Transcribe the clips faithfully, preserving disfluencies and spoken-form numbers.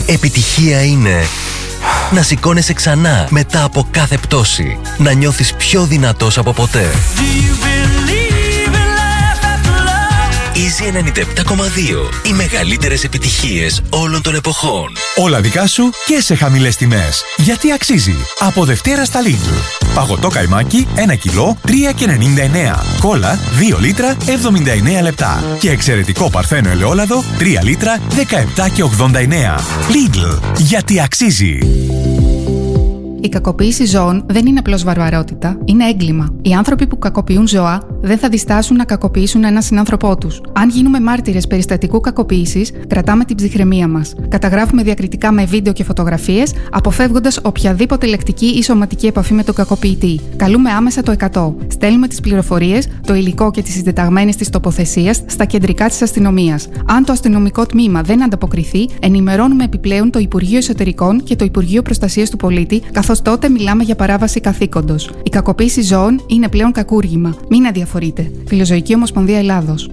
Επιτυχία είναι να σηκώνεσαι ξανά μετά από κάθε πτώση. Να νιώθεις πιο δυνατός από ποτέ. Easy ενενήντα επτά κόμμα δύο. Οι μεγαλύτερες επιτυχίες όλων των εποχών. Όλα δικά σου και σε χαμηλές τιμές. Γιατί αξίζει. Από Δευτέρα στα Lidl. Παγωτό καϊμάκι ένα κιλό τρία και ενενήντα εννέα. Κόλλα δύο λίτρα εβδομήντα εννέα λεπτά. Και εξαιρετικό παρθένο ελαιόλαδο τρία λίτρα δεκαεπτά και ογδόντα εννέα. Lidl. Γιατί αξίζει. Η κακοποίηση ζώων δεν είναι απλώς βαρβαρότητα, είναι έγκλημα. Οι άνθρωποι που κακοποιούν ζώα δεν θα διστάσουν να κακοποιήσουν έναν συνάνθρωπό τους. Αν γίνουμε μάρτυρες περιστατικού κακοποίησης, κρατάμε την ψυχραιμία μας. Καταγράφουμε διακριτικά με βίντεο και φωτογραφίες, αποφεύγοντας οποιαδήποτε λεκτική ή σωματική επαφή με τον κακοποιητή. Καλούμε άμεσα το εκατό. Στέλνουμε τις πληροφορίες, το υλικό και τις συντεταγμένες της τοποθεσίας στα κεντρικά της αστυνομίας. Αν το αστυνομικό τμήμα δεν ανταποκριθεί, ενημερώνουμε επιπλέον το Υπουργείο Εσωτερικών και το Υπουργείο Προστασίας του Πολίτη, καθώς τότε μιλάμε για παράβαση καθήκοντος. Η κακοποίηση ζώων είναι πλέον κακούργημα. Μην αδιαφορείτε. Φιλοζωική Ομοσπονδία Ελλάδος.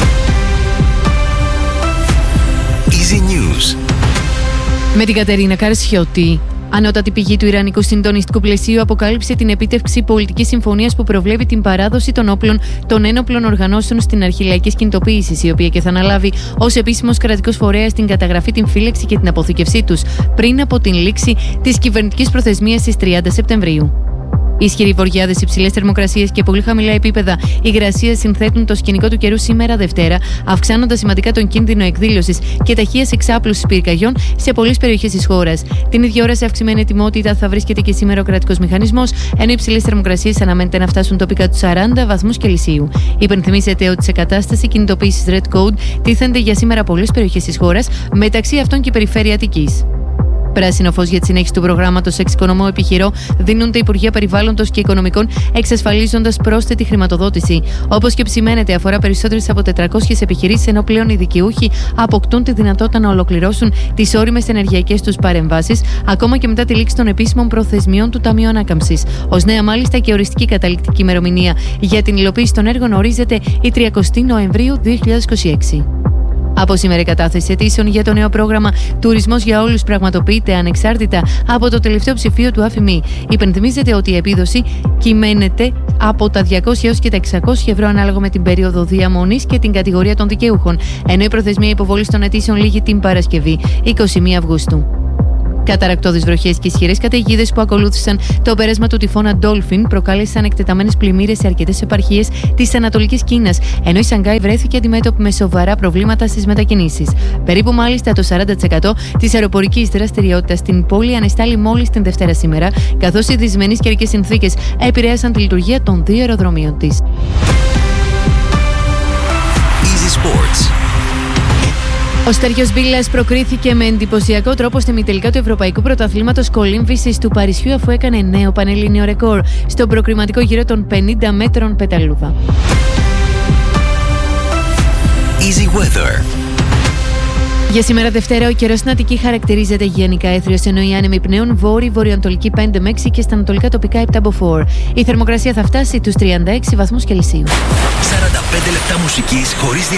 Easy News. Με την Κατερίνα Καρσιώτη. Ανώτατη πηγή του Ιρανικού συντονιστικού πλαισίου αποκάλυψε την επίτευξη πολιτικής συμφωνίας που προβλέπει την παράδοση των όπλων των ένοπλων οργανώσεων στην αρχή λαϊκής κινητοποίησης, η οποία και θα αναλάβει ως επίσημος κρατικός φορέας την καταγραφή, την φύλαξη και την αποθηκευσή τους πριν από την λήξη της κυβερνητικής προθεσμίας στις τριάντα Σεπτεμβρίου. Ισχυροί βοριάδες, υψηλές θερμοκρασίες και πολύ χαμηλά επίπεδα υγρασίας συνθέτουν το σκηνικό του καιρού σήμερα Δευτέρα, αυξάνοντας σημαντικά τον κίνδυνο εκδήλωσης και ταχείας εξάπλωσης πυρκαγιών σε πολλές περιοχές της χώρας. Την ίδια ώρα, σε αυξημένη ετοιμότητα θα βρίσκεται και σήμερα ο κρατικός μηχανισμός, ενώ οι υψηλές θερμοκρασίες αναμένεται να φτάσουν τοπικά τους σαράντα βαθμούς Κελσίου. Υπενθυμίζεται ότι σε κατάσταση κινητοποίησης Red Code τίθενται για σήμερα πολλές περιοχές της χώρας, μεταξύ αυτών και η περιφέρεια Αττικής. Πράσινο φως για τη συνέχιση του προγράμματος Εξοικονομώ Επιχειρώ δίνουν τα Υπουργεία Περιβάλλοντος και Οικονομικών, εξασφαλίζοντας πρόσθετη χρηματοδότηση. Όπως και επισημαίνεται, αφορά περισσότερες από τετρακόσιες επιχειρήσεις, ενώ πλέον οι δικαιούχοι αποκτούν τη δυνατότητα να ολοκληρώσουν τις ώριμες ενεργειακές τους παρεμβάσεις, ακόμα και μετά τη λήξη των επίσημων προθεσμιών του Ταμείου Ανάκαμψης. Ως νέα, μάλιστα, και οριστική καταληκτική ημερομηνία για την υλοποίηση των έργων ορίζεται η τριαντάτη Νοεμβρίου δύο χιλιάδες είκοσι έξι. Από σήμερα η κατάθεση αιτήσεων για το νέο πρόγραμμα Τουρισμός για Όλους πραγματοποιείται ανεξάρτητα από το τελευταίο ψηφίο του ΑΦΜΗ. Υπενθυμίζεται ότι η επίδοση κυμαίνεται από τα διακόσια έως και τα εξακόσια ευρώ ανάλογα με την περίοδο διαμονής και την κατηγορία των δικαιούχων, ενώ η προθεσμία υποβολής των αιτήσεων λήγει την Παρασκευή, εικοστή πρώτη Αυγούστου. Καταρρακτώδεις βροχές και ισχυρές καταιγίδες που ακολούθησαν το πέρασμα του τυφώνα Dolphin προκάλεσαν εκτεταμένες πλημμύρες σε αρκετές επαρχίες της Ανατολικής Κίνας, ενώ η Σανγκάη βρέθηκε αντιμέτωπη με σοβαρά προβλήματα στις μετακινήσεις. Περίπου μάλιστα το σαράντα τοις εκατό της αεροπορικής δραστηριότητας στην πόλη ανεστάλλει μόλις την Δευτέρα σήμερα, καθώς οι δυσμενείς καιρικές συνθήκες επηρέασαν τη λειτουργία των δύο αεροδρομίων της. Easy Sports. Ο Στέργιος Μπίλας προκρίθηκε με εντυπωσιακό τρόπο στη μητελικά του Ευρωπαϊκού Πρωταθλήματος Κολύμβησης του Παρισιού, αφού έκανε νέο πανελλήνιο ρεκόρ στον προκριματικό γύρο των πενήντα μέτρων πεταλούδα. Easy Weather. Για σήμερα Δευτέρα, ο καιρός στην Αττική χαρακτηρίζεται γενικά έθριος, ενώ οι άνεμοι πνέουν βόρειο-βορειοανατολική πέντε με έξι και στα ανατολικά τοπικά επτά από φορ. Η θερμοκρασία θα φτάσει τους τριάντα έξι βαθμούς Κελσίου. σαράντα πέντε λεπτά μουσικής χωρίς